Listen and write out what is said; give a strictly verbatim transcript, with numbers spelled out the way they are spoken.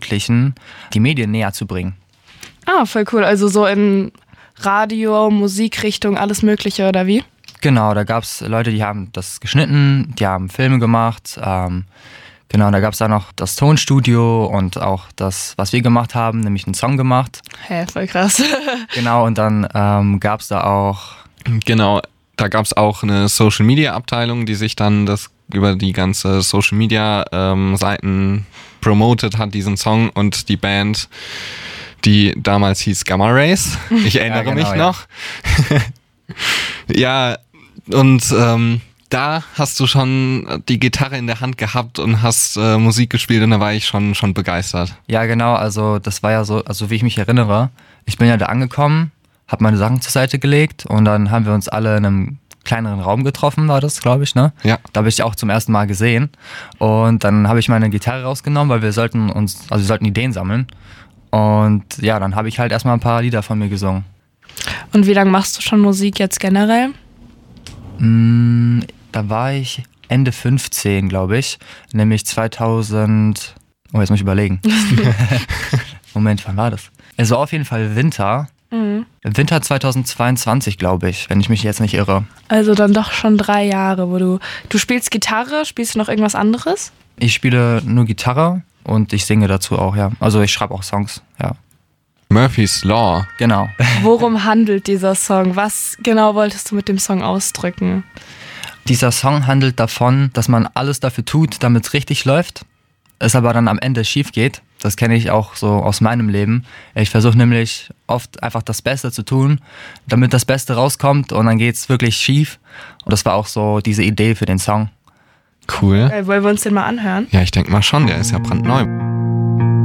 Jugendlichen die Medien näher zu bringen. Ah, voll cool. Also so in Radio, Musikrichtung, alles Mögliche, oder wie? Genau, da gab es Leute, die haben das geschnitten, die haben Filme gemacht. Ähm, genau, da gab es dann noch das Tonstudio und auch das, was wir gemacht haben, nämlich einen Song gemacht. Hä, voll krass. Genau, und dann ähm, gab es da auch... Genau, da gab es auch eine Social-Media-Abteilung, die sich dann das über die ganze Social-Media-Seiten promotet hat, diesen Song, und die Band, die damals hieß Gamma Rays. Ich erinnere ja, genau, mich noch. Ja, ja und ähm, da hast du schon die Gitarre in der Hand gehabt und hast äh, Musik gespielt, und da war ich schon, schon begeistert. Ja, genau, also das war ja so, also wie ich mich erinnere, ich bin ja da angekommen, habe meine Sachen zur Seite gelegt und dann haben wir uns alle in einem kleineren Raum getroffen, war das, glaube ich, ne? Ja. Da habe ich dich auch zum ersten Mal gesehen und dann habe ich meine Gitarre rausgenommen, weil wir sollten uns, also wir sollten Ideen sammeln und ja, dann habe ich halt erstmal ein paar Lieder von mir gesungen. Und wie lange machst du schon Musik jetzt generell? Mm, da war ich Ende fünfzehn, glaube ich, nämlich zweitausend, oh, jetzt muss ich überlegen. Moment, wann war das? Es war auf jeden Fall Winter. Mhm. Winter zweitausendzweiundzwanzig, glaube ich, wenn ich mich jetzt nicht irre. Also dann doch schon drei Jahre, wo du... Du spielst Gitarre, spielst du noch irgendwas anderes? Ich spiele nur Gitarre und ich singe dazu auch, ja. Also ich schreibe auch Songs, ja. Murphy's Law. Genau. Worum handelt dieser Song? Was genau wolltest du mit dem Song ausdrücken? Dieser Song handelt davon, dass man alles dafür tut, damit es richtig läuft, es aber dann am Ende schief geht. Das kenne ich auch so aus meinem Leben. Ich versuche nämlich oft einfach das Beste zu tun, damit das Beste rauskommt und dann geht es wirklich schief. Und das war auch so diese Idee für den Song. Cool. Äh, wollen wir uns den mal anhören? Ja, ich denke mal schon, der ist ja brandneu.